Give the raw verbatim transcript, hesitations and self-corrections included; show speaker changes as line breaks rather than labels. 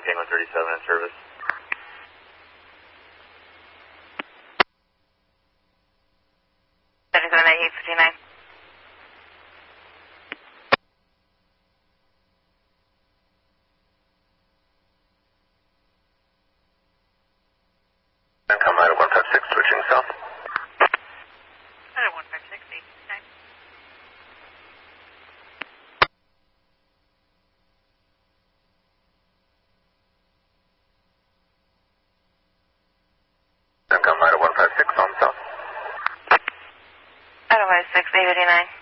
King one thirty-seven in service.
thirty-seven eight fifty-nine.
Come right at one five six, switching south.
Right at one five six eight fifty-nine.
Come right at one five six on south.
Right at one five six eight fifty-nine.